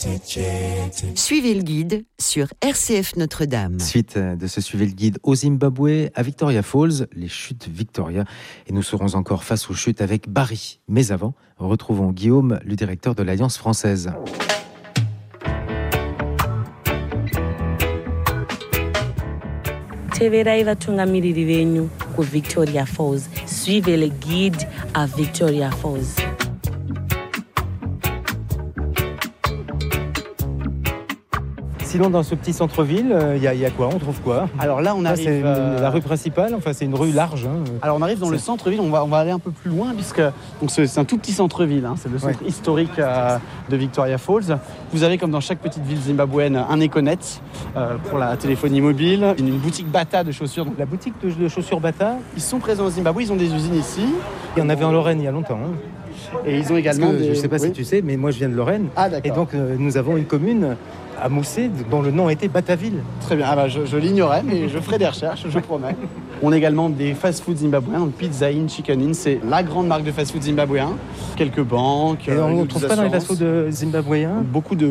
Suivez le guide sur RCF Notre-Dame. Suite de ce Suivez le guide au Zimbabwe, à Victoria Falls, les chutes Victoria. Et nous serons encore face aux chutes avec Barry. Mais avant, retrouvons Guillaume, le directeur de l'Alliance française. Teverai vatungamiriri venyu kuVictoria Falls. Suivez le guide à Victoria Falls. Sinon, dans ce petit centre-ville, il y a quoi ? On trouve quoi ? Alors là, on arrive... c'est la rue principale, enfin c'est une rue large. Hein. Alors on arrive dans le centre-ville, on va aller un peu plus loin, puisque donc c'est un tout petit centre-ville, hein, c'est le centre historique de Victoria Falls. Vous avez, comme dans chaque petite ville zimbabwéenne, un Econet pour la téléphonie mobile, une boutique Bata de chaussures. Donc, la boutique de chaussures Bata, ils sont présents au Zimbabwe, ils ont des usines ici. Il y en avait en Lorraine il y a longtemps. Hein. Et ils ont également je ne sais pas si tu sais, mais moi je viens de Lorraine. Ah d'accord. Et donc nous avons une commune à Moussé, dont le nom était Bataville. Très bien, je l'ignorais, mais je ferai des recherches, je promets. On a également des fast-food zimbabwéens, donc Pizza Inn, Chicken Inn, c'est la grande marque de fast-food zimbabwéen. Quelques banques. Et on ne trouve pas dans les fast-food zimbabwéens beaucoup de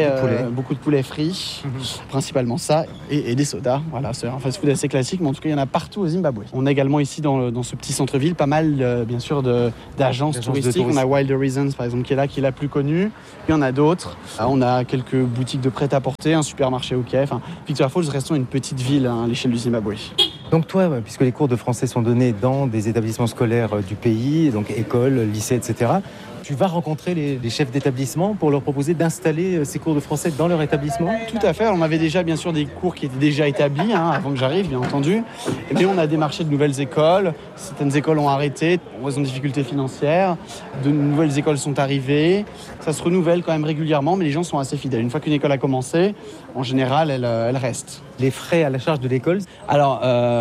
poulets frits, principalement ça, et des sodas. Voilà, c'est un fast-food assez classique, mais en tout cas, il y en a partout au Zimbabwe. On a également ici, dans ce petit centre-ville, pas mal, bien sûr, d'agences touristiques. On a Wild Horizons, par exemple, qui est la plus connue. Il y en a d'autres. On a quelques boutiques de prêt-à-porter, un supermarché au quai. Enfin, Victoria Falls restons une petite ville à l'échelle du Zimbabwe. Donc toi, puisque les cours de français sont donnés dans des établissements scolaires du pays, donc écoles, lycées, etc., tu vas rencontrer les chefs d'établissement pour leur proposer d'installer ces cours de français dans leur établissement ? Tout à fait. On avait déjà, bien sûr, des cours qui étaient déjà établis, avant que j'arrive, bien entendu. Mais on a démarché de nouvelles écoles. Certaines écoles ont arrêté en raison de difficultés financières. De nouvelles écoles sont arrivées. Ça se renouvelle quand même régulièrement, mais les gens sont assez fidèles. Une fois qu'une école a commencé, en général, elle reste. Les frais à la charge de l'école ? Alors,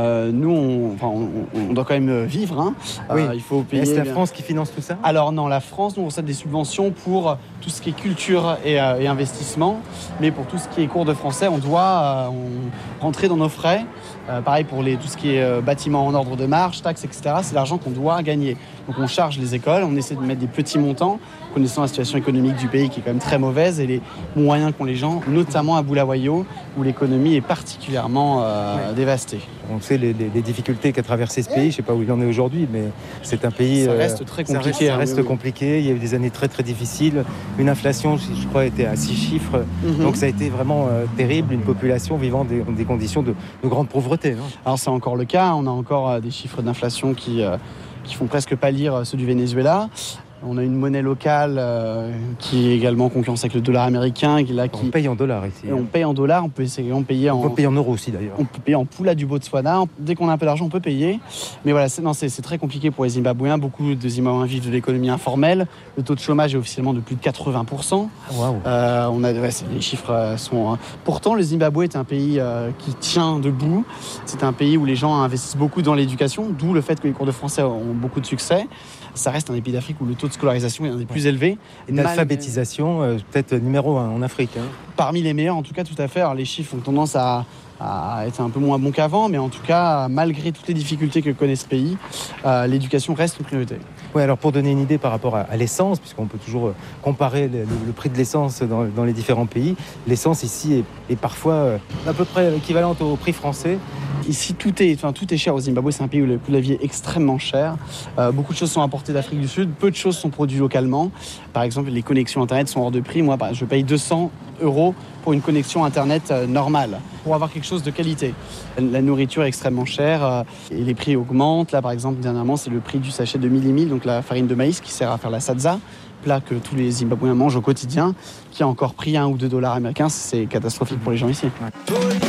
nous, on doit quand même vivre. Oui. Il faut payer. Est-ce la France qui finance tout ça ? Alors non, la France, nous, on reçoit des subventions pour tout ce qui est culture et investissement. Mais pour tout ce qui est cours de français, on doit rentrer dans nos frais. Pareil pour tout ce qui est bâtiments en ordre de marche, taxes, etc. C'est l'argent qu'on doit gagner. Donc on charge les écoles, on essaie de mettre des petits montants, connaissant la situation économique du pays qui est quand même très mauvaise et les moyens qu'ont les gens, notamment à Bulawayo, où l'économie est particulièrement dévastée. On sait les difficultés qu'a traversé ce pays, je ne sais pas où il en est aujourd'hui, mais c'est un pays... Ça reste très compliqué. Ça reste compliqué, il y a eu des années très très difficiles, une inflation, je crois, était à 6 chiffres, donc ça a été vraiment terrible, une population vivant des conditions de grande pauvreté. Hein. Alors c'est encore le cas, on a encore des chiffres d'inflation qui font presque pâlir ceux du Venezuela. On a une monnaie locale qui est également en concurrence avec le dollar américain. On paye en dollars ici. Et on paye en dollars, on peut payer en euros aussi d'ailleurs. On peut payer en poula du Botswana. Dès qu'on a un peu d'argent, on peut payer. Mais voilà, c'est très compliqué pour les Zimbabwéens. Beaucoup de Zimbabwéens vivent de l'économie informelle. Le taux de chômage est officiellement de plus de 80%. Wow. Les chiffres sont... Pourtant, le Zimbabwe est un pays qui tient debout. C'est un pays où les gens investissent beaucoup dans l'éducation, d'où le fait que les cours de français ont beaucoup de succès. Ça reste un des pays d'Afrique où le taux de scolarisation est un des plus élevés. Et d'alphabétisation, peut-être numéro 1 en Afrique. Hein. Parmi les meilleurs, en tout cas, tout à fait. Alors, les chiffres ont tendance à être un peu moins bons qu'avant, mais en tout cas, malgré toutes les difficultés que connaît ce pays, l'éducation reste une priorité. Oui, alors pour donner une idée par rapport à l'essence, puisqu'on peut toujours comparer le prix de l'essence dans les différents pays, l'essence ici est parfois à peu près équivalente au prix français. Ici, tout est cher au Zimbabwe. C'est un pays où le coût de la vie est extrêmement cher. Beaucoup de choses sont importées d'Afrique du Sud. Peu de choses sont produites localement. Par exemple, les connexions Internet sont hors de prix. Moi, je paye 200 € pour une connexion Internet normale, pour avoir quelque chose de qualité. La nourriture est extrêmement chère et les prix augmentent. Là, par exemple, dernièrement, c'est le prix du sachet de mili-mil, donc la farine de maïs qui sert à faire la sadza, plat que tous les Zimbabwéens mangent au quotidien, qui a encore pris 1 ou 2 $ américains. C'est catastrophique pour les gens ici.